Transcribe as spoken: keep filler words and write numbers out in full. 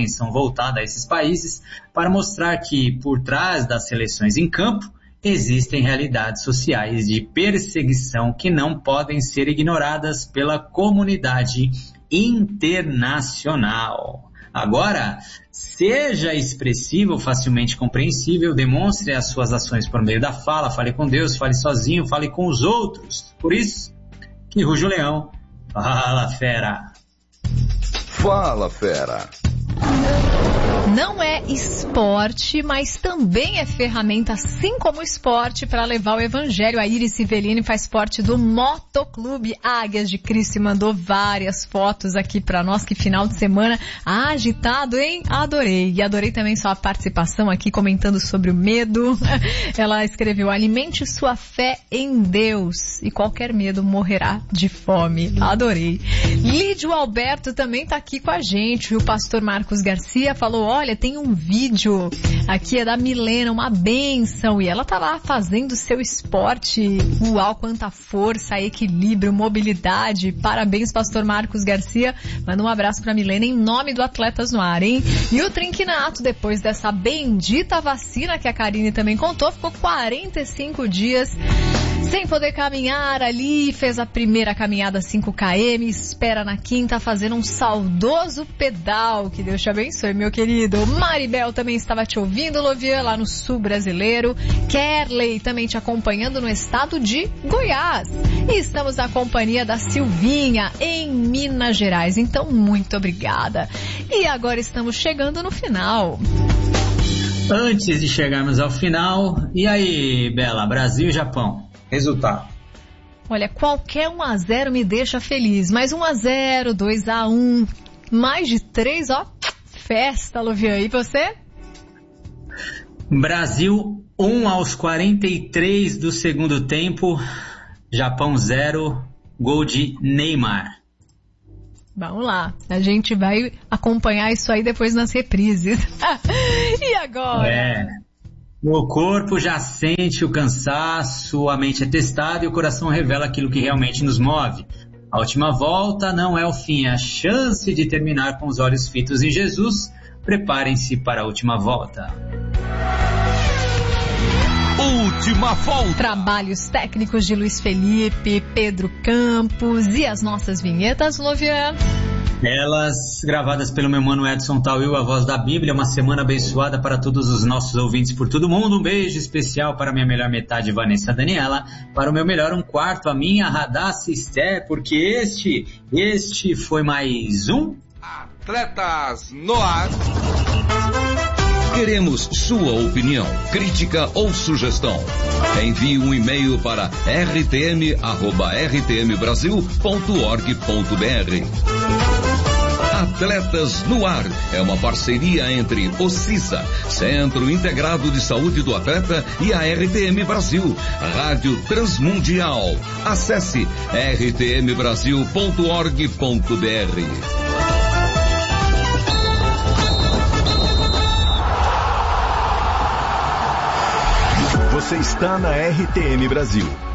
atenção voltada a esses países para mostrar que, por trás das seleções em campo, existem realidades sociais de perseguição que não podem ser ignoradas pela comunidade internacional. Agora, seja expressivo, facilmente compreensível, demonstre as suas ações por meio da fala, fale com Deus, fale sozinho, fale com os outros. Por isso, que ruge o leão. Fala, fera! Fala, fera! Não é esporte, mas também é ferramenta, assim como o esporte, para levar o evangelho. A Iris Civelini faz parte do Motoclube Águias de Cristo e mandou várias fotos aqui para nós. Que final de semana agitado, hein? Adorei. E adorei também sua participação aqui comentando sobre o medo. Ela escreveu: alimente sua fé em Deus e qualquer medo morrerá de fome. Adorei. Lídio Alberto também tá aqui com a gente. O pastor Marcos Garcia falou: olha, tem um vídeo aqui, é da Milena, uma bênção, e ela tá lá fazendo seu esporte. Uau, quanta força, equilíbrio, mobilidade. Parabéns, pastor Marcos Garcia. Manda um abraço pra Milena em nome do Atletas no Ar, hein? E o Trinquinato, depois dessa bendita vacina que a Karine também contou, ficou quarenta e cinco dias sem poder caminhar ali, fez a primeira caminhada cinco quilômetros, espera na quinta fazendo um saudoso pedal. Que Deus te abençoe, meu querido. Maribel também estava te ouvindo, Lovian, lá no sul brasileiro. Kerley também te acompanhando no estado de Goiás. E estamos na companhia da Silvinha, em Minas Gerais. Então, muito obrigada. E agora estamos chegando no final. Antes de chegarmos ao final, e aí, Bela, Brasil e Japão? Resultado. Olha, qualquer um a zero me deixa feliz, mas um a zero, dois a um, mais de três, ó, festa, Lovian. E você? Brasil um aos quarenta e três do segundo tempo, Japão zero, gol de Neymar. Vamos lá, a gente vai acompanhar isso aí depois nas reprises. E agora? É... O corpo já sente o cansaço, a mente é testada e o coração revela aquilo que realmente nos move. A última volta não é o fim, é a chance de terminar com os olhos fitos em Jesus. Preparem-se para a última volta. Última volta. Trabalhos técnicos de Luiz Felipe, Pedro Campos e as nossas vinhetas, Lovian. Elas gravadas pelo meu mano Edson Tauil, a voz da Bíblia. Uma semana abençoada para todos os nossos ouvintes por todo mundo. Um beijo especial para minha melhor metade, Vanessa Daniela. Para o meu melhor um quarto, a minha Radassa Esté, porque este, este foi mais um Atletas no Ar. Queremos sua opinião, crítica ou sugestão. Envie um e-mail para r t m arroba r t m brasil ponto org ponto b r. Atletas no Ar é uma parceria entre o CISA, Centro Integrado de Saúde do Atleta, e a R T M Brasil, Rádio Transmundial. Acesse r t m brasil ponto org ponto b r. Você está na R T M Brasil,